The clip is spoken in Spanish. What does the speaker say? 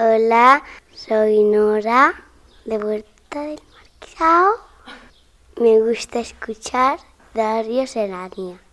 Hola, soy Nora de Puerta del Marquesado. Me gusta escuchar Radio Serranía.